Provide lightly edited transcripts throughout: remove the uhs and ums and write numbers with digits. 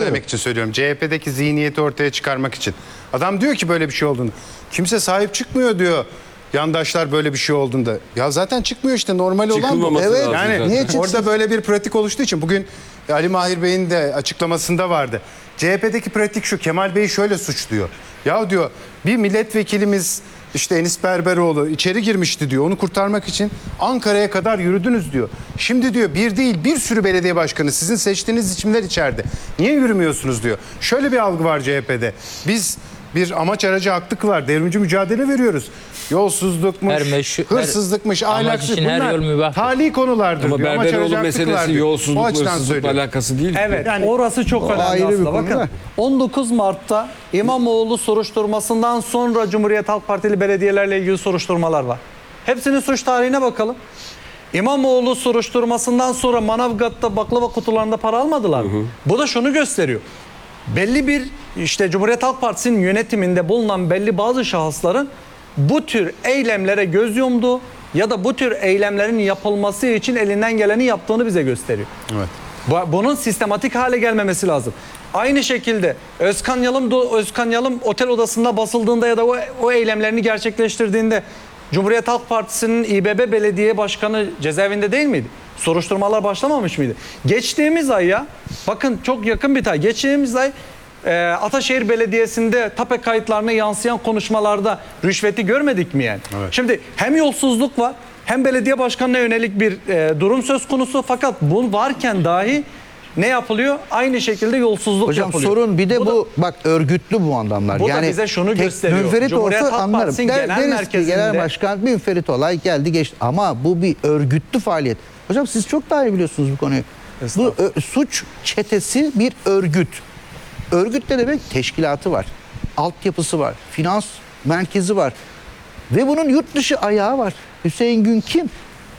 söylemek için söylüyorum. CHP'deki zihniyeti ortaya çıkarmak için. Adam diyor ki böyle bir şey olduğunu. Kimse sahip çıkmıyor diyor. Yandaşlar böyle bir şey olduğunda. Ya zaten çıkmıyor işte, normal olan bu. Çıkılmaması Evet. lazım Yani zaten. Niye çıksın? orada böyle bir pratik oluştuğu için bugün Ali Mahir Bey'in de açıklamasında vardı. CHP'deki pratik şu: Kemal Bey'i şöyle suçluyor. Ya diyor, bir milletvekilimiz işte Enis Berberoğlu içeri girmişti diyor. Onu kurtarmak için Ankara'ya kadar yürüdünüz diyor. Şimdi diyor bir değil bir sürü belediye başkanı, sizin seçtiğiniz isimler içeride. Niye yürümüyorsunuz diyor. Şöyle bir algı var CHP'de. Biz bir amaç aracı haklı kılar, devrimci mücadele veriyoruz. Yolsuzlukmuş, hırsızlıkmış, ahlaksız, bunlar tali konulardır Ama diyor. Berberoğlu meselesi yolsuzlukla hırsızlıkla alakası değil. Evet, yani orası çok önemli ayrı bir aslında. konu Bakın da. 19 Mart'ta İmamoğlu soruşturmasından sonra Cumhuriyet Halk Partili belediyelerle ilgili soruşturmalar var. Hepsinin suç tarihine bakalım. İmamoğlu soruşturmasından sonra Manavgat'ta baklava kutularında para almadılar mı? Bu da şunu gösteriyor. Belli bir işte Cumhuriyet Halk Partisi'nin yönetiminde bulunan belli bazı şahısların bu tür eylemlere göz yumduğu ya da bu tür eylemlerin yapılması için elinden geleni yaptığını bize gösteriyor. Evet. Bunun sistematik hale gelmemesi lazım. Aynı şekilde Özkan Yalım otel odasında basıldığında ya da o eylemlerini gerçekleştirdiğinde Cumhuriyet Halk Partisi'nin İBB Belediye Başkanı cezaevinde değil miydi? Soruşturmalar başlamamış mıydı? Geçtiğimiz ay ya, bakın çok yakın bir tarih. Geçtiğimiz ay Ataşehir Belediyesi'nde tape kayıtlarına yansıyan konuşmalarda rüşveti görmedik mi yani? Evet. Şimdi hem yolsuzluk var hem belediye başkanına yönelik bir durum söz konusu, fakat bu varken dahi ne yapılıyor? Aynı şekilde yolsuzluk Hocam yapılıyor. sorun bir de bu bak örgütlü bu adamlar. Bu da bize şunu gösteriyor. Münferit Cumhuriyet olsa Halk anlarım. Partisi'nin genel Deriz ki merkezinde genel başkan münferit olay geldi geçti. Ama bu bir örgütlü faaliyet. Hocam siz çok daha iyi biliyorsunuz bu konuyu. Bu suç çetesi bir örgüt. Örgüt ne demek? Teşkilatı var. Altyapısı var. Finans merkezi var. Ve bunun yurt dışı ayağı var. Hüseyin Gün kim?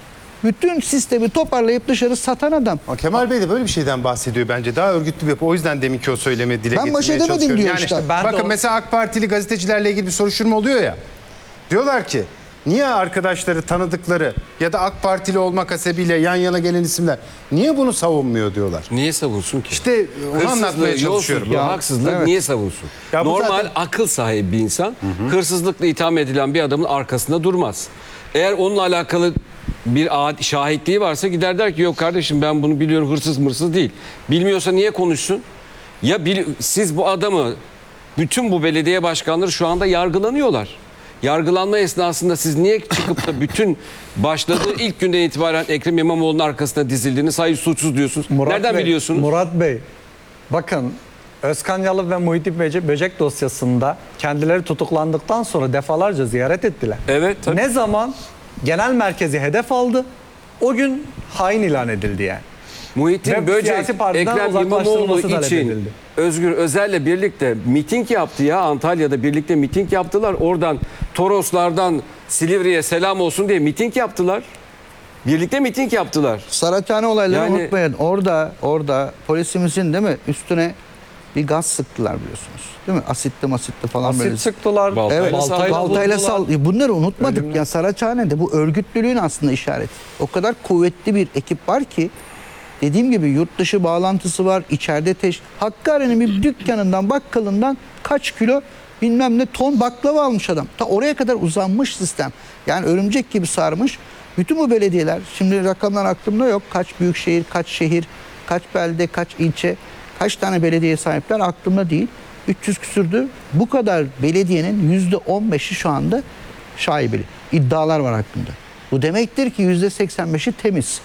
Bütün sistemi toparlayıp dışarı satan adam. Ama Kemal Bey de böyle bir şeyden bahsediyor bence. Daha örgütlü bir yapı. O yüzden deminki o söylemi dile Ben baş getirmeye edemedim çalışıyorum. diyor Yani işte. Ben de bakın o- mesela AK Partili gazetecilerle ilgili bir soruşturma oluyor ya. Diyorlar ki niye arkadaşları, tanıdıkları ya da AK Partili olmak hasebiyle yan yana gelen isimler niye bunu savunmuyor diyorlar. Niye savunsun ki? İşte onu anlatmaya çalışıyorum. Yolsuzluğu, haksızlığı evet. niye savunsun? Ya bu Normal zaten- akıl sahibi bir insan hırsızlıkla itham edilen bir adamın arkasında durmaz. Eğer onunla alakalı bir şahitliği varsa gider der ki yok kardeşim ben bunu biliyorum, hırsız mırsız değil. Bilmiyorsa niye konuşsun? Ya siz bu adamı, bütün bu belediye başkanları şu anda yargılanıyorlar. Yargılanma esnasında siz niye çıkıp da bütün başladığı ilk günden itibaren Ekrem İmamoğlu'nun arkasına dizildiğiniz, hayır suçsuz diyorsunuz. Nereden Bey, biliyorsunuz? Murat Bey, bakın Özkan Yalım ve Muhittin Böcek dosyasında kendileri tutuklandıktan sonra defalarca ziyaret ettiler. Evet, tabii. Ne zaman genel merkezi hedef aldı, o gün hain ilan edildi yani. Muhittin Ve Böcek, siyasi partiden Ekrem uzaklaştırılması İmamoğlu talep için edildi. Özgür Özel'le birlikte miting yaptı ya. Antalya'da birlikte miting yaptılar. Oradan Toroslardan Silivri'ye selam olsun diye miting yaptılar. Birlikte miting yaptılar. Saraçhane olaylarını Yani- unutmayın. Orada polisimizin değil mi üstüne bir gaz sıktılar biliyorsunuz. Değil mi? Asitli falan böyle. Asit sıktılar, Baltayla baltayla Baltayla vurdular. bunları unutmadık. Ya Saraçhane'de bu örgütlülüğün aslında işareti. O kadar kuvvetli bir ekip var ki dediğim gibi yurt dışı bağlantısı var. İçeride Hakkari'nin bir dükkanından, bakkalından kaç kilo bilmem ne ton baklava almış adam. Ta oraya kadar uzanmış sistem. Yani örümcek gibi sarmış. Bütün bu belediyeler, şimdi rakamlar aklımda yok. Kaç büyükşehir, kaç şehir, kaç belde, kaç ilçe, kaç tane belediye sahipler aklımda değil. 300 küsürdü. Bu kadar belediyenin %15'i şu anda şaibeli. İddialar var hakkında. Bu demektir ki %85'i temiz.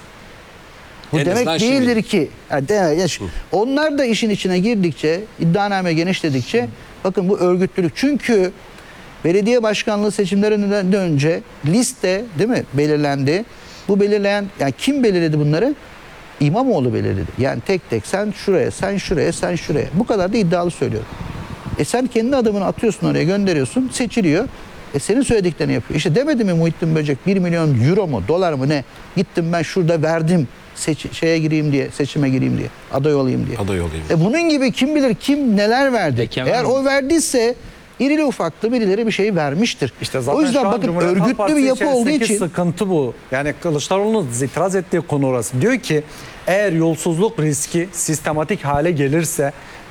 Bu En azından demek değildir şimdi. ki onlar da işin içine girdikçe, iddianame genişledikçe bakın bu örgütlülük. Çünkü belediye başkanlığı seçimlerinden önce liste değil mi belirlendi. Bu belirleyen yani kim belirledi bunları? İmamoğlu belirledi. Yani tek tek sen şuraya, sen şuraya, sen şuraya. Bu kadar da iddialı söylüyorum. Sen kendi adımını atıyorsun oraya, gönderiyorsun, seçiliyor. Senin söylediklerini yapıyor. İşte demedi mi Muhittin Böcek 1 milyon euro mu, dolar mı ne? Gittim ben şurada verdim şeye gireyim diye, seçime gireyim diye, aday olayım diye. Aday olayım. Bunun gibi kim bilir kim neler verdi. Eğer o verdiyse irili ufaklı birileri bir şey vermiştir. İşte zaten o yüzden şu an bakın Cumhuriyet Halk örgütlü Partisi bir yapı olduğu içerisindeki için sıkıntı bu. Yani Kılıçdaroğlu'nun itiraz ettiği konu orası. Diyor ki eğer yolsuzluk riski sistematik hale gelirse